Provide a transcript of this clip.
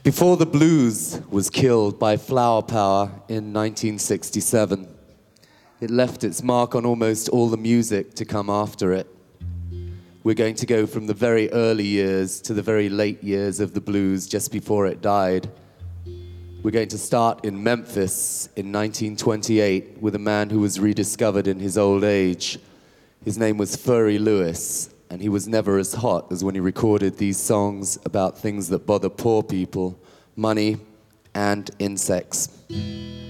Before the blues was killed by flower power in 1967, it left its mark on almost all the music to come after it. We're going to go from the very early years to the very late years of the blues just before it died. We're going to start in Memphis in 1928 with a man who was rediscovered in his old age. His name was Furry Lewis, and he was never as hot as when he recorded these songs about things that bother poor people, money, and insects.